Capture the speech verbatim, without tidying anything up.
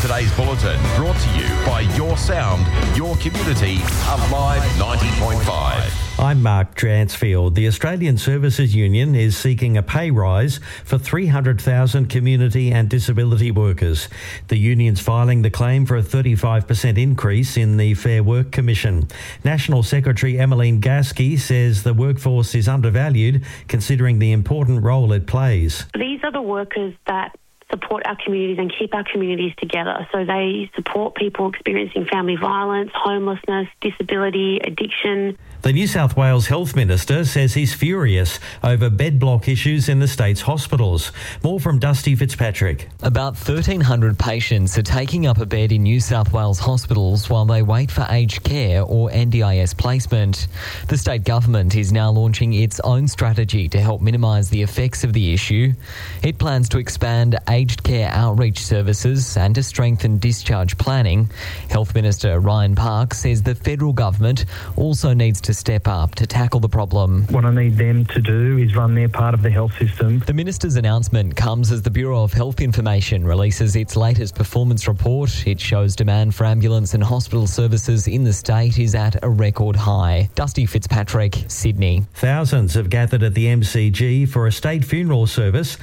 Today's bulletin brought to you by Your Sound, Your Community, Alive ninety point five. I'm Mark Dransfield. The Australian Services Union is seeking a pay rise for three hundred thousand community and disability workers. The union's filing the claim for a thirty-five percent increase in the Fair Work Commission. National Secretary Emmeline Gasky says the workforce is undervalued considering the important role it plays. These are the workers that support our communities and keep our communities together. So they support people experiencing family violence, homelessness, disability, addiction. The New South Wales Health Minister says he's furious over bed block issues in the state's hospitals. More from Dusty Fitzpatrick. About thirteen hundred patients are taking up a bed in New South Wales hospitals while they wait for aged care or N D I S placement. The state government is now launching its own strategy to help minimise the effects of the issue. It plans to expand aged care outreach services and to strengthen discharge planning. Health Minister Ryan Park says the federal government also needs to step up to tackle the problem. What I need them to do is run their part of the health system. The minister's announcement comes as the Bureau of Health Information releases its latest performance report. It shows demand for ambulance and hospital services in the state is at a record high. Dusty Fitzpatrick, Sydney. Thousands have gathered at the M C G for a state funeral service